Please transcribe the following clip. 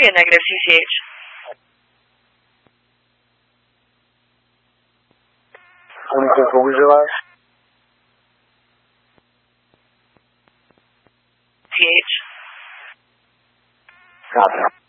be a negative CCH. What was your last? TH. Copy.